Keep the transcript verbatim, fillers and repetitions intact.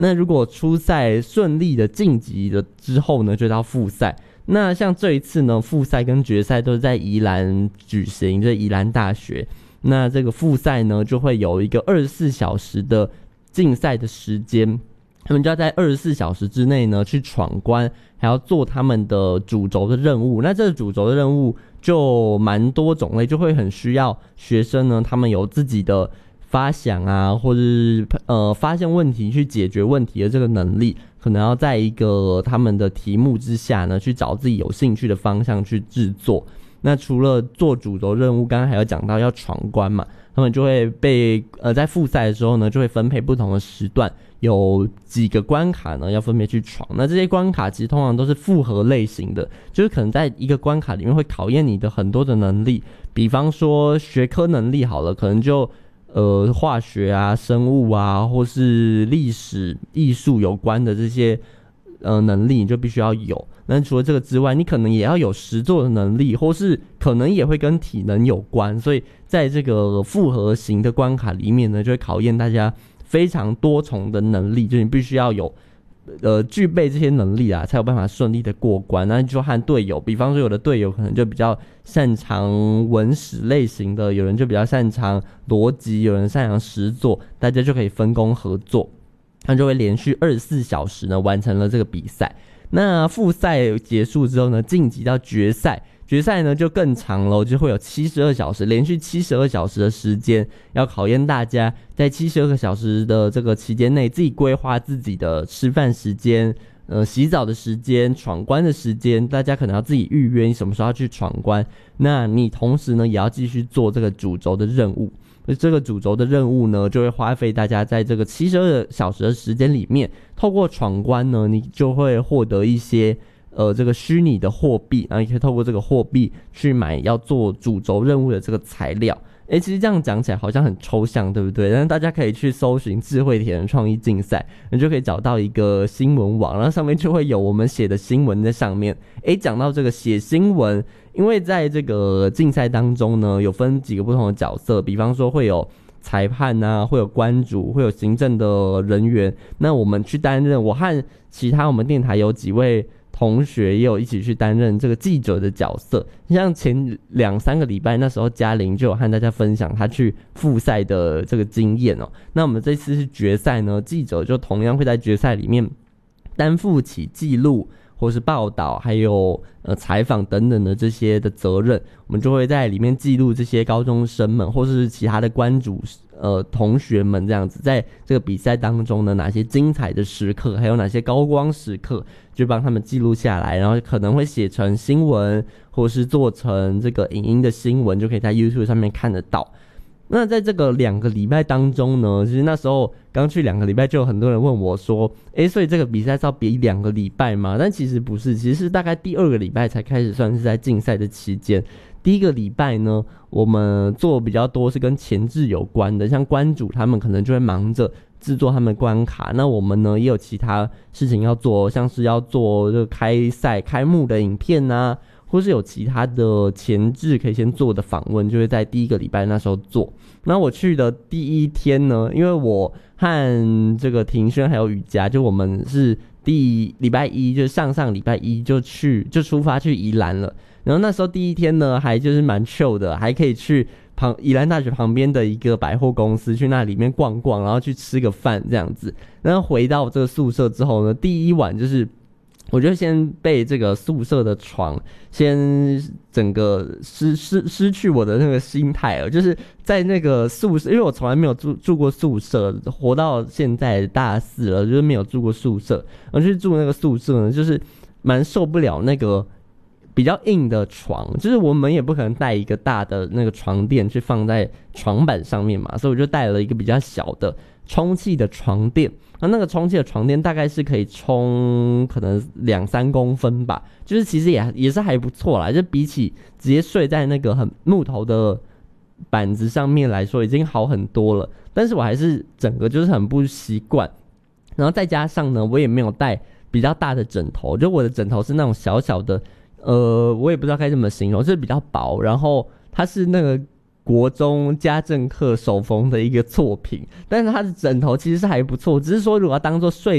那如果初赛顺利的晋级了之后呢，就到复赛。那像这一次呢，复赛跟决赛都是在宜兰举行，就是宜兰大学。那这个复赛呢，就会有一个二十四小时的竞赛的时间，他们就要在二十四小时之内呢去闯关，还要做他们的主轴的任务。那这个主轴的任务就蛮多种类，就会很需要学生呢，他们有自己的发想啊，或者是呃发现问题去解决问题的这个能力，可能要在一个他们的题目之下呢，去找自己有兴趣的方向去制作。那除了做主轴任务，刚刚还有讲到要闯关嘛，他们就会被呃在复赛的时候呢，就会分配不同的时段，有几个关卡呢要分别去闯。那这些关卡其实通常都是复合类型的，就是可能在一个关卡里面会考验你的很多的能力，比方说学科能力好了，可能就呃化学啊、生物啊，或是历史、艺术有关的这些呃能力，你就必须要有。那除了这个之外，你可能也要有实作的能力，或是可能也会跟体能有关。所以在这个复合型的关卡里面呢，就会考验大家非常多重的能力，就你必须要有呃具备这些能力啊，才有办法顺利的过关。那就和队友，比方说有的队友可能就比较擅长文史类型的，有人就比较擅长逻辑，有人擅长实作，大家就可以分工合作，他就会连续二十四小时呢完成了这个比赛。那复赛结束之后呢，晋级到决赛，决赛呢就更长了，就会有七十二小时，连续七十二小时的时间，要考验大家在七十二个小时的这个期间内，自己规划自己的吃饭时间、呃洗澡的时间、闯关的时间，大家可能要自己预约你什么时候要去闯关。那你同时呢，也要继续做这个主轴的任务。这个主轴的任务呢，就会花费大家在这个七十二小时的时间里面，透过闯关呢，你就会获得一些呃这个虚拟的货币，然后你可以透过这个货币去买要做主轴任务的这个材料。诶，其实这样讲起来好像很抽象，对不对？但是大家可以去搜寻智慧铁人创意竞赛，你就可以找到一个新闻网，然后上面就会有我们写的新闻在上面。诶，讲到这个写新闻，因为在这个竞赛当中呢，有分几个不同的角色，比方说会有裁判啊，会有关主，会有行政的人员。那我们去担任，我和其他我们电台有几位同学也有一起去担任这个记者的角色。像前两三个礼拜，那时候嘉玲就有和大家分享她去复赛的这个经验哦。那我们这次是决赛呢，记者就同样会在决赛里面担负起记录或是报道，还有呃采访等等的这些的责任。我们就会在里面记录这些高中生们或是其他的关主呃同学们这样子，在这个比赛当中呢，哪些精彩的时刻，还有哪些高光时刻，就帮他们记录下来，然后可能会写成新闻，或是做成这个影音的新闻，就可以在 YouTube 上面看得到。那在这个两个礼拜当中呢，其实那时候刚去两个礼拜，就有很多人问我说，诶，所以这个比赛是要比两个礼拜吗？但其实不是，其实是大概第二个礼拜才开始算是在竞赛的期间。第一个礼拜呢，我们做比较多是跟前置有关的，像关主他们可能就会忙着制作他们关卡，那我们呢也有其他事情要做，像是要做这个开赛开幕的影片啊，或是有其他的前置可以先做的访问，就会在第一个礼拜那时候做。那我去的第一天呢，因为我和这个庭轩还有雨佳，就我们是第礼拜一，就是上上礼拜一就去就出发去宜兰了。然后那时候第一天呢，还就是蛮 chill 的，还可以去旁宜兰大学旁边的一个百货公司，去那里面逛逛，然后去吃个饭这样子。然后回到这个宿舍之后呢，第一晚就是我就先被这个宿舍的床先整个失失失去我的那个心态了，就是在那个宿舍，因为我从来没有住住过宿舍，活到现在大四了，就是没有住过宿舍，然后去住那个宿舍呢，就是蛮受不了那个比较硬的床，就是我们也不可能带一个大的那个床垫去放在床板上面嘛，所以我就带了一个比较小的充气的床垫。那那个充气的床垫大概是可以充可能两三公分吧，就是其实也也是还不错啦，就比起直接睡在那个很木头的板子上面来说已经好很多了，但是我还是整个就是很不习惯。然后再加上呢，我也没有带比较大的枕头，就我的枕头是那种小小的，呃，我也不知道该怎么形容，就是比较薄，然后它是那个国中家政课手缝的一个作品，但是它的枕头其实是还不错，只是说如果要当做睡